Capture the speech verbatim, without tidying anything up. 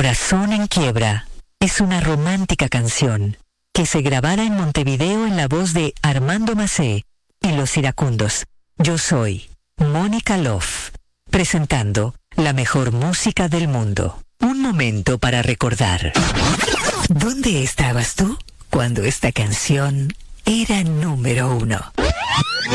Corazón en quiebra es una romántica canción que se grabara en Montevideo en la voz de Armando Macé y Los Iracundos. Yo soy Mónica Love, presentando la mejor música del mundo. Un momento para recordar. ¿Dónde estabas tú cuando esta canción era número uno?